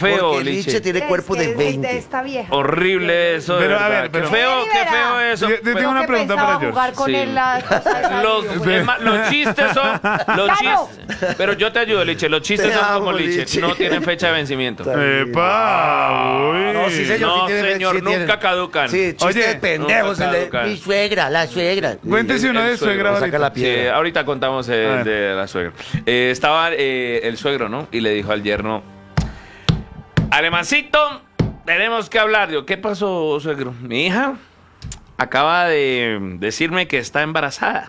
feo, Porque Liche tiene cuerpo de 20. De esta vieja. Horrible eso, Pero, de a ver, ver, pero- qué feo eso. Yo tengo una pregunta para George. Jugar con Sí. él la cosa esa Los, del videojuego. los chistes son Claro. pero yo te ayudo, Liche. Los chistes Te son amo, como Liche, Liche. no tienen fecha de vencimiento. ¡Epa! Uy. No, sí, señor. No, sí tiene- señor, sí tiene. nunca caducan. Sí, chiste Oye, de pendejos. nunca el de caducan. mi suegra, la suegra. Cuéntese uno de suegra Saca ahorita. la Sí, piedra. ahorita contamos A ver. de la suegra. Estaba el suegro, ¿no? Y le dijo al yerno, Alemancito, tenemos que hablar. Digo, ¿qué pasó, suegro? Mi hija acaba de decirme que está embarazada.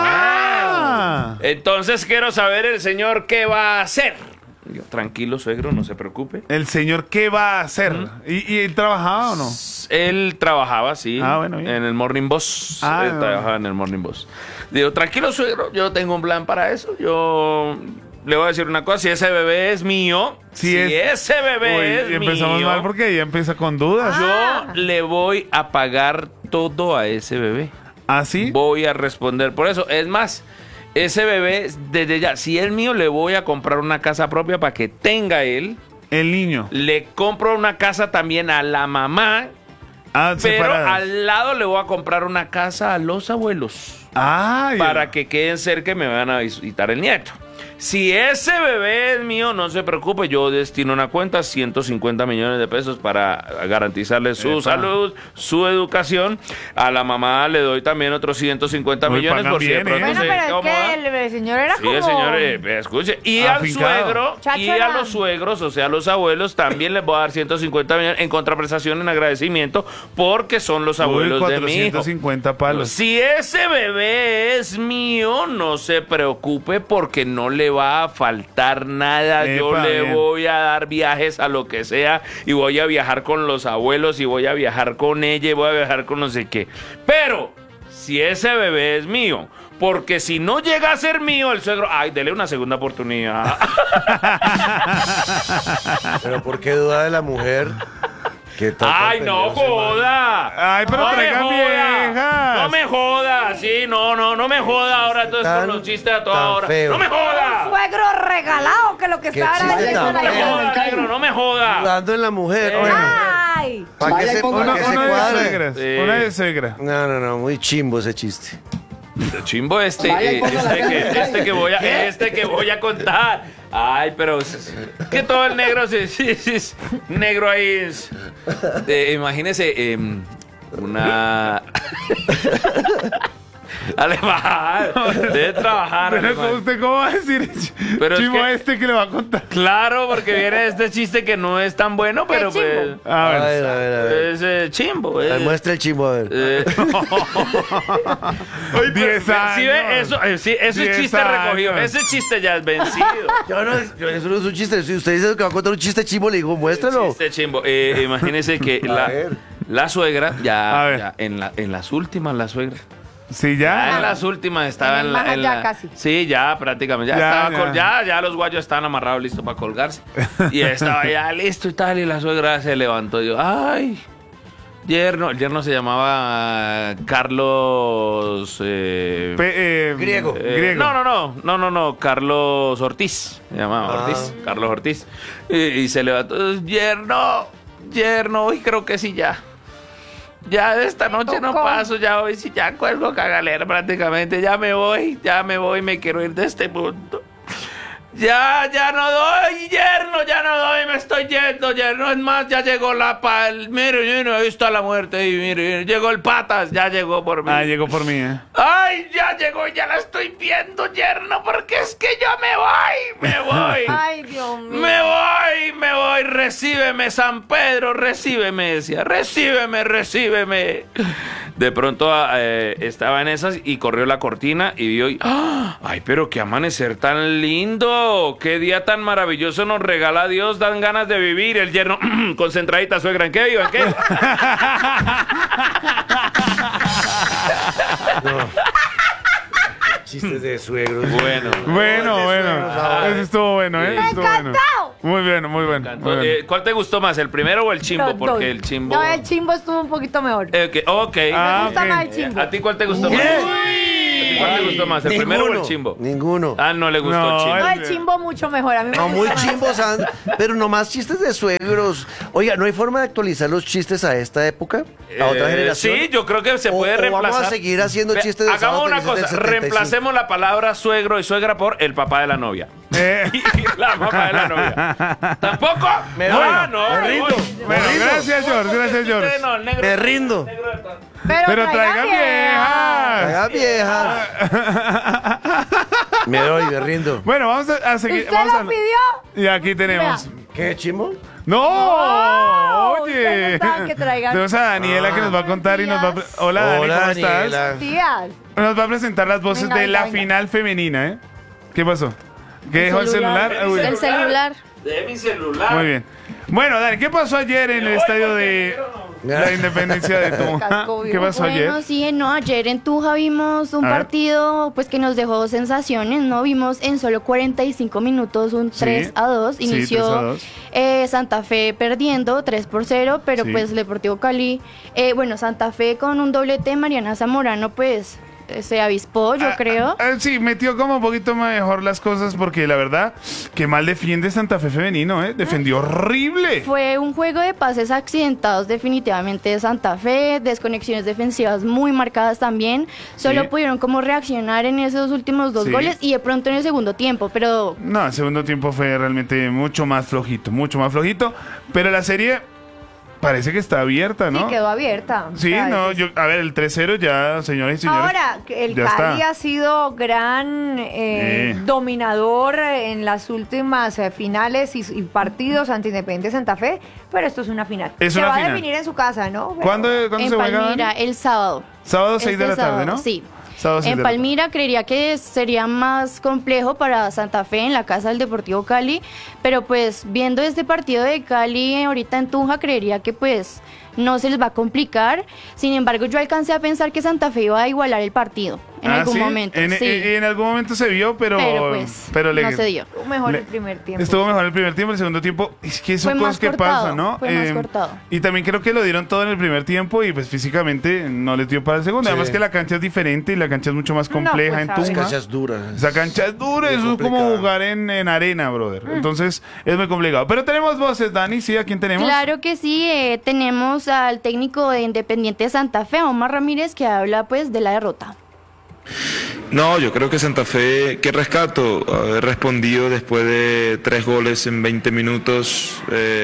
¡Ah! Entonces quiero saber el señor qué va a hacer. Digo, tranquilo, suegro, no se preocupe. El señor, ¿qué va a hacer? ¿Y él trabajaba o no? Él trabajaba, sí, Ah, bueno, bien. en el Morning Boss. Ah, Él no. trabajaba en el Morning Boss. Digo, tranquilo, suegro, yo tengo un plan para eso. Yo le voy a decir una cosa, si ese bebé es mío, Si si es- ese bebé Uy, es y empezamos mío, mal porque ella empieza con dudas. Ah. yo le voy a pagar todo a ese bebé. ¿Ah, sí? Voy a responder por eso. Es más, ese bebé, desde ya, si es mío, le voy a comprar una casa propia para que tenga él. El niño. Le compro una casa también a la mamá. Ah, Pero separadas. al lado le voy a comprar una casa a los abuelos Ah, ya. para que queden cerca y me van a visitar el nieto. Si ese bebé es mío, no se preocupe, yo destino una cuenta, 150 millones de pesos para garantizarle su Epa. salud, su educación. A la mamá le doy también otros 150 Uy, millones pagan por si de bien, pronto Bueno, se pero es incomoda. que el señor era Sí, como... el señor, escuche. Y al Afincado. suegro, Chacho y a era- los suegros, o sea, a los abuelos, también les voy a dar 150 millones en contraprestación, en agradecimiento, porque son los abuelos Uy, de mi hijo. 450 palos. Si ese bebé es mío, no se preocupe porque no le va a faltar nada. Yo Epa, le bien. voy a dar viajes a lo que sea y voy a viajar con los abuelos y voy a viajar con ella y voy a viajar con no sé qué. Pero si ese bebé es mío, porque si no llega a ser mío, el suegro, ay, dele una segunda oportunidad. Pero ¿por qué duda de la mujer? Que toca Ay, no pendejo, ese man? joda. Ay, pero no me traigan joda. viejas. No me joda. Sí, no me joda ahora entonces Tan- con los chistes a toda tan hora. feo. No me joda. Suegro regalado, que lo que Qué estaba chiste diciendo tan No me la feo. joda, negro, no me joda. Dudando en la mujer. Bueno. Ay, ¿Para que Vaya se, y ponga pa' Una, que se una de cuadre? suegras. Sí. Una de suegra. No, muy chimbo ese chiste. Chimbo Vaya y ponga la cara en el este que voy a contar. Ay, pero que todo el negro sí, negro ahí es. Imagínese una Alemán, debe trabajar. Pero Alemán. ¿usted cómo va a decir Pero es chimo que- que le va a contar? Claro, porque viene este chiste que no es tan bueno, pero chimbo? pues A ver. A ver. es chimbo. Muestra el chimbo, a ver. Oye, 10 años. ¿sí ve? Eso, sí, eso 10 es chiste recogido. años. Ese chiste ya es vencido. Eso no es un chiste. Si usted dice que va a contar un chiste chimbo, le digo, muéstralo. Chiste chimbo. Imagínese que ver. la suegra, A ver. ya en las últimas, la suegra. Sí, Ya en ya. las últimas estaba en la. Más en allá la- casi. Sí, ya prácticamente. Ya, Ya, estaba ya. ya los guayos estaban amarrados listos para colgarse. Y estaba ya listo y tal. Y la suegra se levantó y dijo, ay. Yerno, el yerno se llamaba Carlos. Griego. Griego. No, Carlos Ortiz. Se llamaba Ah. Ortiz. Carlos Ortiz. Y se levantó. Yerno, hoy creo que sí ya. Ya de esta noche no tocó. paso, ya hoy sí ya cuelgo cagalera prácticamente. Ya me voy, me quiero ir de este mundo. Ya no doy, yerno, ya no doy, me estoy yendo, yerno. Es más, ya llegó la pal. Mire, ahí está la muerte. Y mire, llegó el patas, ya llegó por mí. Ah, llegó por mí, ¿eh? Ay, ya llegó, ya la estoy viendo, yerno, porque es que yo me voy. ay, Dios mío. Me voy, recíbeme, San Pedro, recíbeme, decía, recíbeme. De pronto estaba en esas y corrió la cortina y vio, ay, pero qué amanecer tan lindo, qué día tan maravilloso nos regala Dios, dan ganas de vivir. El yerno, concentradita, suegra, ¿en qué iba? ¿En qué? Chistes de suegros. Bueno. Bueno. Eso estuvo bueno, ¿eh? ¡Me Estuvo bueno. encantó! Muy bien, muy bueno. Muy bien. ¿Cuál te gustó más, el primero o el chimbo? Los dos. Porque el chimbo... No, el chimbo estuvo un poquito mejor. Ok. Me Ah, gusta ok. más el chimbo. ¿A ti cuál te gustó más? ¡Uy! ¿Cuál le gustó más, el primero o el chimbo? Ninguno. Ah, no le gustó No, el chimbo. No, el chimbo mucho mejor. A mí me No, muy gusta más. chimbos, pero nomás chistes de suegros. Oiga, ¿no hay forma de actualizar los chistes a esta época? ¿A otra generación? Sí, yo creo que se puede o reemplazar. vamos a seguir haciendo Ve, chistes de hagamos Sábado una Felices del cosa, 75. reemplacemos la palabra suegro y suegra por el papá de la novia. Y la mamá de la novia. ¿Tampoco? Me doy. No, Me rindo. Bueno, gracias, George. Gracias, George. No, el negro- Me rindo. Pero traiga viejas. Haga vieja. Me doy, me rindo. Bueno, vamos a seguir. ¿Usted Vamos lo a... pidió? Y aquí tenemos. ¿Qué, chimbo? ¡No! No, Oye. ustedes no saben que traigan. Tenemos a Daniela que nos va a contar y nos va a... Hola, Dani, Hola, ¿cómo estás? Daniela. Tías. Nos va a presentar las voces Venga, de la venga. final femenina, ¿eh? ¿Qué pasó? ¿Qué dejó el celular? Uy. El celular. De mi celular. Muy bien. Bueno, Dani, ¿qué pasó ayer en el estadio de la Independencia de Tunja? Casco ¿Qué vivo. pasó ayer? Bueno, sí, no, ayer en Tunja vimos un A ver. partido pues que nos dejó sensaciones, ¿no? Vimos en solo 45 minutos un Sí. 3-2. Sí, Inició 3-2. Santa Fe perdiendo 3-0, pero Sí. pues Deportivo Cali, bueno, Santa Fe con un doblete de Mariana Zamorano, pues se avispó, yo creo. Sí, metió como un poquito mejor las cosas porque la verdad que mal defiende Santa Fe femenino, ¿eh? Defendió horrible. Fue un juego de pases accidentados definitivamente de Santa Fe, desconexiones defensivas muy marcadas también. Solo Sí. pudieron como reaccionar en esos últimos dos Sí. goles y de pronto en el segundo tiempo, pero No, el segundo tiempo fue realmente mucho más flojito, pero la serie parece que está abierta, ¿no? Sí, quedó abierta. Sí, O sea, no, es- a ver, el 3-0 ya, señores y señores. Ahora, que el ya Cali está. ha sido gran dominador en las últimas finales y partidos ante Independiente Santa Fe, pero esto es una final. Es Se una va final. a definir en su casa, ¿no? Pero- ¿Cuándo en se juega? Palmira Dani? el sábado. Sábado 6 de Este la tarde, sábado, ¿no? Sí. Sábado 6 En de la tarde. Palmira creería que sería más complejo para Santa Fe en la casa del Deportivo Cali, pero pues viendo este partido de Cali ahorita en Tunja creería que pues no se les va a complicar. Sin embargo, yo alcancé a pensar que Santa Fe iba a igualar el partido en algún ¿sí? momento. En, sí. en algún momento se vio, pero pues le- no se dio. Estuvo mejor Le- el primer tiempo. Estuvo mejor el primer tiempo, el segundo tiempo. Es que son Fue cosas más que cortado, pasan, ¿no? fue más cortado. Y también creo que lo dieron todo en el primer tiempo y pues físicamente no les dio para el segundo. Sí. Además que la cancha es diferente y la cancha es mucho más No, compleja pues, en a ver. Tunja. Canchas duras. Esa cancha es dura, Muy eso es como complicada. jugar en arena, brother. Entonces es muy complicado. Pero tenemos voces, Dani, ¿sí? ¿A quién tenemos? Claro que sí, tenemos al técnico de Independiente Santa Fe, Omar Ramírez, que habla pues de la derrota. No, yo creo que Santa Fe, ¿qué rescato? Haber respondido después de 3 goles en 20 minutos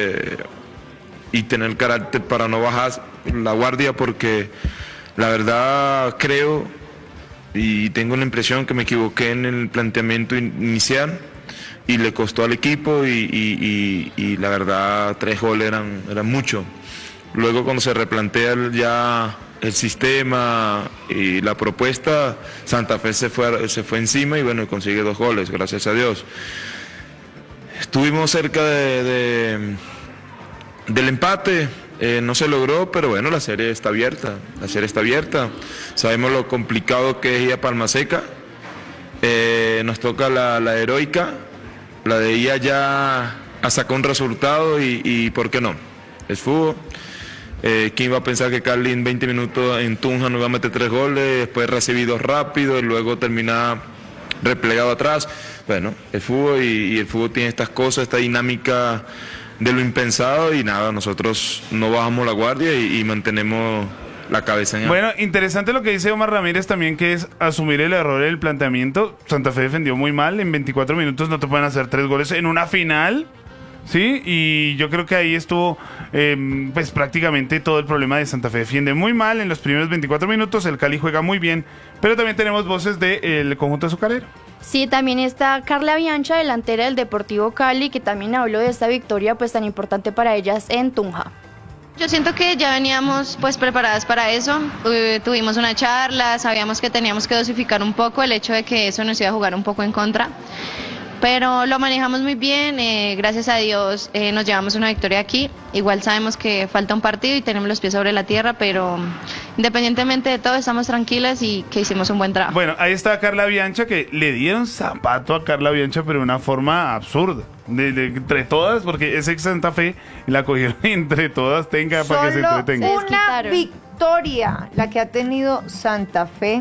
y tener carácter para no bajar la guardia porque la verdad creo y tengo la impresión que me equivoqué en el planteamiento inicial y le costó al equipo y la verdad 3 goles eran mucho. Luego cuando se replantea ya el sistema y la propuesta, Santa Fe se fue encima y bueno, consigue 2 goles, gracias a Dios. Estuvimos cerca del empate, no se logró, pero bueno, la serie está abierta, sabemos lo complicado que es ir a Palma Seca, nos toca la heroica, la de ella ya a sacar un resultado y ¿por qué no? Es fútbol. ¿Quién iba a pensar que Cali en 20 minutos en Tunja nos iba a meter 3 goles, después recibidos rápido y luego terminar replegado atrás? Bueno, el fútbol y el fútbol tiene estas cosas, esta dinámica de lo impensado y nada, nosotros no bajamos la guardia y mantenemos la cabeza en alto. Bueno, interesante lo que dice Omar Ramírez también, que es asumir el error del planteamiento. Santa Fe defendió muy mal, en 24 minutos no te pueden hacer 3 goles en una final. Sí, y yo creo que ahí estuvo pues prácticamente todo el problema de Santa Fe. Defiende muy mal en los primeros 24 minutos, el Cali juega muy bien, pero también tenemos voces del conjunto azucarero. Sí, también está Carla Biancha, delantera del Deportivo Cali, que también habló de esta victoria pues tan importante para ellas en Tunja. Yo siento que ya veníamos pues preparadas para eso, tuvimos una charla, sabíamos que teníamos que dosificar un poco el hecho de que eso nos iba a jugar un poco en contra, pero lo manejamos muy bien, gracias a Dios nos llevamos una victoria aquí, igual sabemos que falta un partido y tenemos los pies sobre la tierra, pero independientemente de todo estamos tranquilas y que hicimos un buen trabajo. Bueno, ahí está Carla Biancha, que le dieron zapato a Carla Biancha, pero de una forma absurda. Entre todas, porque es ex Santa Fe, la cogieron entre todas, tenga para que se Solo entretenga. Se una desquitaron. victoria la que ha tenido Santa Fe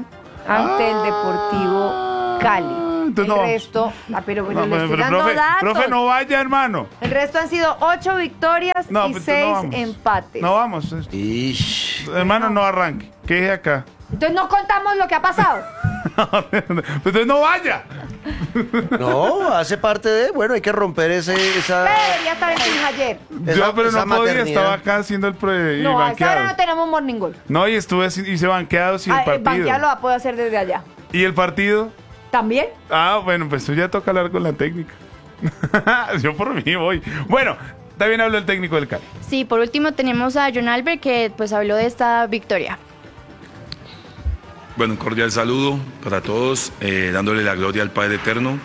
ante el Deportivo Cali. entonces El no vamos. resto, pero No, le estoy dando profe, datos. profe, no vaya, hermano. El resto han sido 8 victorias No, y pues, 6 no vamos. empates. No vamos. Ish. Hermano, no arranque. Quede acá. Entonces no contamos lo que ha pasado. Entonces no vaya. No, hace parte de, bueno, hay que romper esa Debería estar en Tunja ayer. Yo, pero esa no podía, maternidad. estaba acá haciendo el y No, a esta hora banqueado. no tenemos morning goal. No, y hice banqueado sin el partido. Banquear lo puedo hacer desde allá. ¿Y el partido? ¿También? Ah, bueno, pues tú ya toca hablar con la técnica. Yo por mí voy. Bueno, también habló el técnico del Cali. Sí, por último tenemos a John Albert que pues habló de esta victoria. Bueno, un cordial saludo para todos, dándole la gloria al Padre Eterno.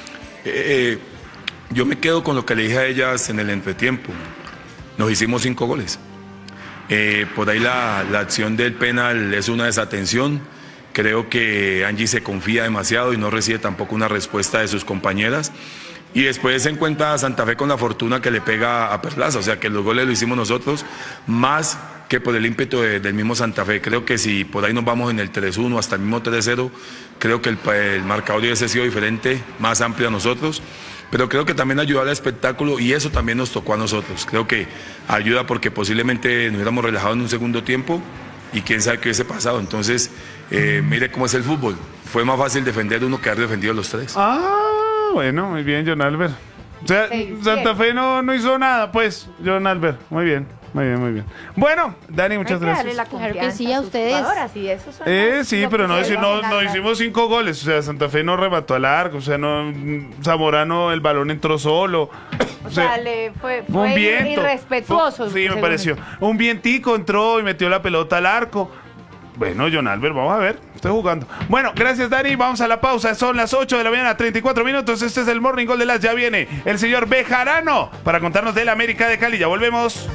Yo me quedo con lo que le dije a ellas en el entretiempo. Nos hicimos 5 goles. Por ahí la acción del penal es una desatención. Creo que Angie se confía demasiado y no recibe tampoco una respuesta de sus compañeras. Y después se encuentra Santa Fe con la fortuna que le pega a Perlaza. O sea que los goles lo hicimos nosotros más que por el ímpetu del mismo Santa Fe. Creo que si por ahí nos vamos en el 3-1 hasta el mismo 3-0, creo que el marcador hubiese sido diferente, más amplio a nosotros. Pero creo que también ayudó al espectáculo y eso también nos tocó a nosotros. Creo que ayuda porque posiblemente nos hubiéramos relajado en un segundo tiempo y quién sabe qué hubiese pasado. Entonces, mire cómo es el fútbol. Fue más fácil defender uno que haber defendido los 3. Ah, bueno, muy bien, John Albert. O sea, Sí, Santa bien. Fe no hizo nada, pues, John Albert. Muy bien, muy bien, muy bien. Bueno, Dani, muchas Hay que darle gracias. la Claro que confianza sí, a sus ustedes. jugadoras, y eso son Sí, lo pero que no, se debe no ganar. hicimos 5 goles. O sea, Santa Fe no remató al arco. O sea, no, Zamorano, el balón entró solo. O sea, fue un viento. irrespetuoso. Sí, me según pareció. Un vientico entró y metió la pelota al arco. Bueno, John Albert, vamos a ver. Estoy jugando. Bueno, gracias, Dani. Vamos a la pausa. Son las 8 de la mañana, 34 minutos. Este es el Morning Goal de las. Ya viene el señor Bejarano para contarnos del América de Cali. Ya volvemos.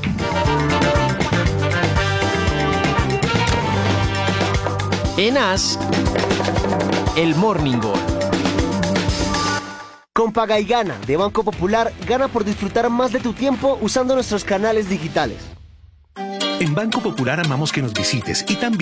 En AS, el Morning Goal. Con Paga y Gana de Banco Popular, gana por disfrutar más de tu tiempo usando nuestros canales digitales. En Banco Popular amamos que nos visites y también